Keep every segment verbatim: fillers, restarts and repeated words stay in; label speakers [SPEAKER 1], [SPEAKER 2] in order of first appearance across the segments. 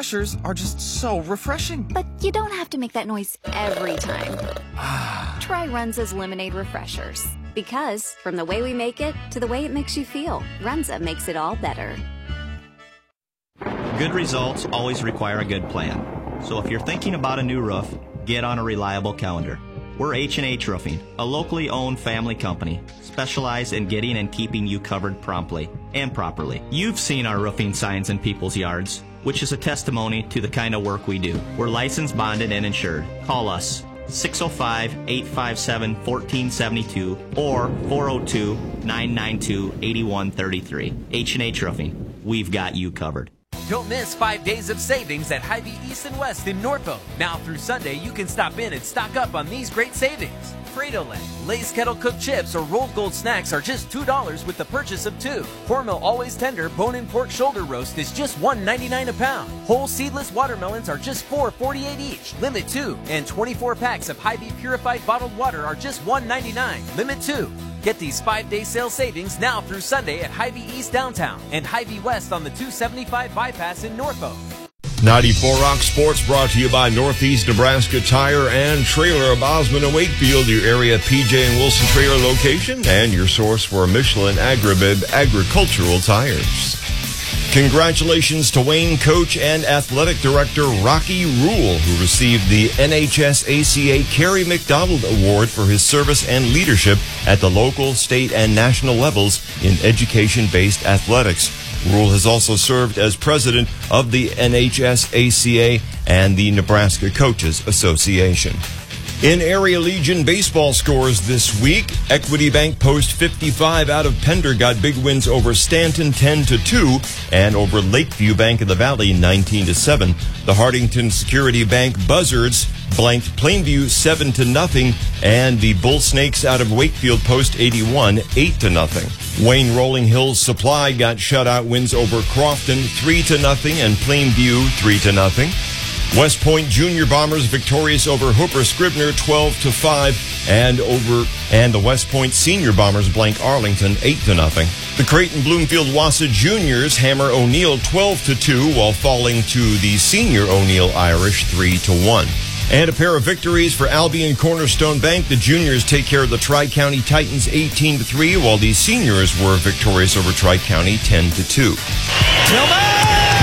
[SPEAKER 1] refreshers are just so refreshing.
[SPEAKER 2] But you don't have to make that noise every time. Try Runza's Lemonade Refreshers. Because from the way we make it to the way it makes you feel, Runza makes it all better.
[SPEAKER 3] Good results always require a good plan. So if you're thinking about a new roof, get on a reliable calendar. We're H and H Roofing, a locally owned family company, specialized in getting and keeping you covered promptly and properly. You've seen our roofing signs in people's yards, which is a testimony to the kind of work we do. We're licensed, bonded, and insured. Call us six oh five, eight five seven, one four seven two or four oh two, nine nine two, eight one three three. H and H Roofing, we've got you covered.
[SPEAKER 4] Don't miss five days of savings at Hy-Vee East and West in Norfolk. Now through Sunday, you can stop in and stock up on these great savings. Frito-Lay, Lay's Kettle Cooked Chips, or Rolled Gold Snacks are just two dollars with the purchase of two. Hormel Always Tender Bone-In Pork Shoulder Roast is just one ninety-nine a pound. Whole seedless watermelons are just four forty-eight each. Limit two. And twenty-four packs of Hy-Vee Purified Bottled Water are just one ninety-nine. Limit two. Get these five-day sale savings now through Sunday at Hy-Vee East Downtown and Hy-Vee West on the two seventy-five bypass in Norfolk.
[SPEAKER 5] ninety-four Rock Sports brought to you by Northeast Nebraska Tire and Trailer of Osmond and Wakefield, your area P J and Wilson trailer location, and your source for Michelin Agribib agricultural tires. Congratulations to Wayne coach and athletic director Rocky Rule, who received the N H S A C A Kerry McDonald Award for his service and leadership at the local, state, and national levels in education-based athletics. Rule has also served as president of the N H S A C A and the Nebraska Coaches Association. In Area Legion baseball scores this week, Equity Bank Post fifty-five out of Pender got big wins over Stanton ten to two and over Lakeview Bank of the Valley nineteen to seven. The Hardington Security Bank Buzzards blanked Plainview seven to nothing, and the Bull Snakes out of Wakefield Post eighty-one eight to nothing. Wayne Rolling Hills Supply got shutout wins over Crofton three to nothing and Plainview three to nothing. West Point Junior Bombers victorious over Hooper Scribner twelve to five and over and the West Point Senior Bombers blank Arlington eight to nothing. The Creighton Bloomfield Wassa Juniors hammer O'Neill twelve to two while falling to the Senior O'Neill Irish three to one. And a pair of victories for Albion Cornerstone Bank. The juniors take care of the Tri-County Titans eighteen to three, while the seniors were victorious over Tri-County ten to two.
[SPEAKER 6] Tillman!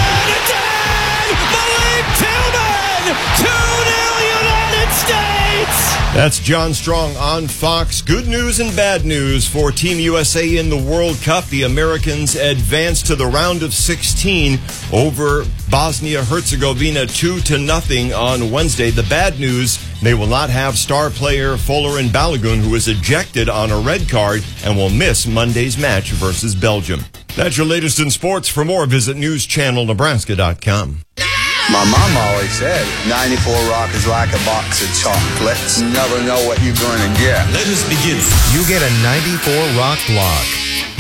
[SPEAKER 6] Malik Tillman! two nil United States!
[SPEAKER 5] That's John Strong on Fox. Good news and bad news for Team U S A in the World Cup. The Americans advanced to the round of sixteen over Bosnia-Herzegovina two to nothing on Wednesday. The bad news, they will not have star player Folarin Balogun, who was ejected on a red card and will miss Monday's match versus Belgium. That's your latest in sports. For more, visit news channel nebraska dot com.
[SPEAKER 7] My mom always said, ninety-four Rock is like a box of chocolates. You never know what you're going to get.
[SPEAKER 8] Let us begin.
[SPEAKER 9] You get a ninety-four Rock block.